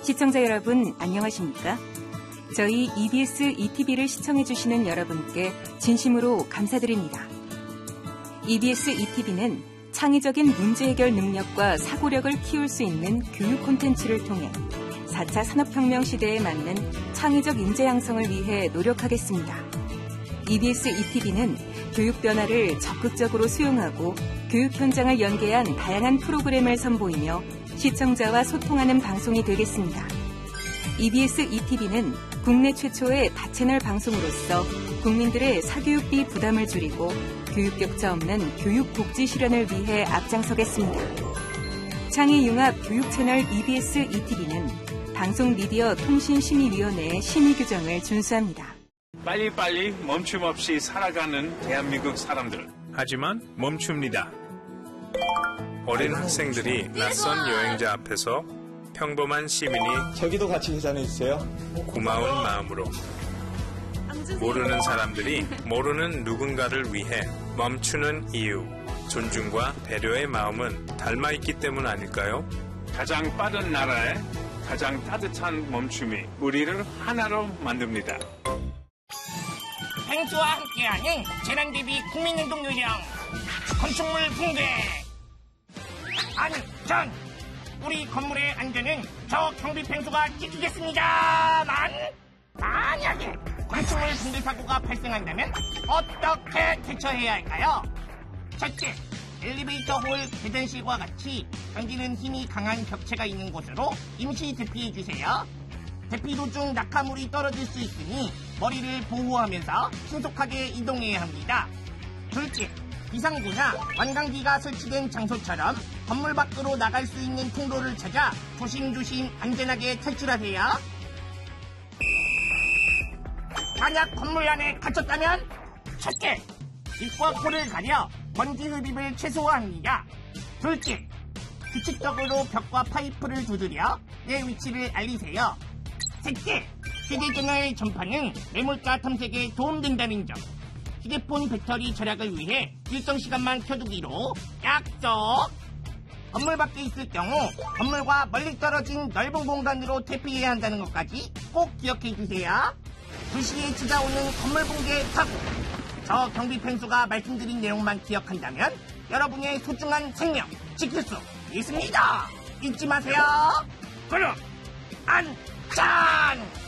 시청자 여러분, 안녕하십니까? 저희 EBS ETV를 시청해주시는 여러분께 진심으로 감사드립니다. EBS ETV는 창의적인 문제 해결 능력과 사고력을 키울 수 있는 교육 콘텐츠를 통해 4차 산업혁명 시대에 맞는 창의적 인재 양성을 위해 노력하겠습니다. EBS ETV는 교육 변화를 적극적으로 수용하고 교육 현장을 연계한 다양한 프로그램을 선보이며 시청자와 소통하는 방송이 되겠습니다. EBS ETV는 국내 최초의 다채널 방송으로서 국민들의 사교육비 부담을 줄이고 교육격차 없는 교육 복지 실현을 위해 앞장서겠습니다. 창의융합 교육채널 EBS ETV는 방송미디어통신심의위원회의 심의 규정을 준수합니다. 빨리빨리 멈춤 없이 살아가는 대한민국 사람들. 하지만 멈춥니다. 어린 학생들이 낯선 여행자 앞에서 평범한 시민이 저기도 같이 계산해주세요. 고마운 마음으로 모르는 사람들이 모르는 누군가를 위해 멈추는 이유, 존중과 배려의 마음은 닮아있기 때문 아닐까요? 가장 빠른 나라에 가장 따뜻한 멈춤이 우리를 하나로 만듭니다. 펭수와 함께하는 재난대비 국민행동 요령 건축물 붕괴 안전. 우리 건물의 안전은 저 경비 펭수가 지키겠습니다만 만약에 건축물 붕괴 사고가 발생한다면 어떻게 대처해야 할까요? 첫째, 엘리베이터 홀 계단실과 같이 당기는 힘이 강한 벽체가 있는 곳으로 임시 대피해주세요. 대피 도중 낙하물이 떨어질 수 있으니 머리를 보호하면서 신속하게 이동해야 합니다. 둘째, 비상구나 완강기가 설치된 장소처럼 건물 밖으로 나갈 수 있는 통로를 찾아 조심조심 안전하게 탈출하세요. 만약 건물 안에 갇혔다면 첫째, 입과 코를 가려 먼지 흡입을 최소화합니다. 둘째, 규칙적으로 벽과 파이프를 두드려 내 위치를 알리세요. 셋째, 휴대전화의 전파는 매몰가 탐색에 도움된다는 점. 휴대폰 배터리 절약을 위해 일정 시간만 켜두기로 약속! 건물 밖에 있을 경우 건물과 멀리 떨어진 넓은 공간으로 대피해야 한다는 것까지 꼭 기억해 주세요. 2시에 찾아오는 건물 붕괴 사고. 저 경비 펭수가 말씀드린 내용만 기억한다면 여러분의 소중한 생명 지킬 수 있습니다. 잊지 마세요. 그럼 안전!